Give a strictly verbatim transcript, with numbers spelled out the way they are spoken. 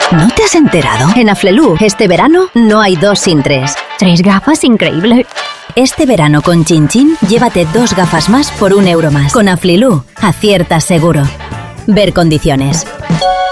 ¿No te has enterado? En Aflelu, este verano, no hay dos sin tres. ¿Tres gafas? Increíble. Este verano con Chin Chin, llévate dos gafas más por un euro más. Con Aflelu, aciertas seguro. Ver condiciones.